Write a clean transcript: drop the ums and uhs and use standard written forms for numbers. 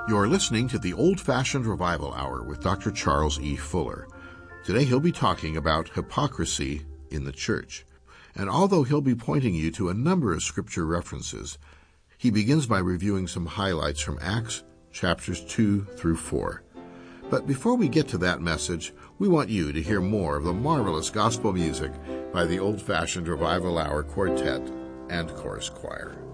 You're listening to the Old-Fashioned Revival Hour with Dr. Charles E. Fuller. Today he'll be talking about hypocrisy in the church. And although he'll be pointing you to a number of scripture references, he begins by reviewing some highlights from Acts chapters 2 through 4. But before we get to that message, we want you to hear more of the marvelous gospel music by the Old-Fashioned Revival Hour Quartet and Chorus Choir.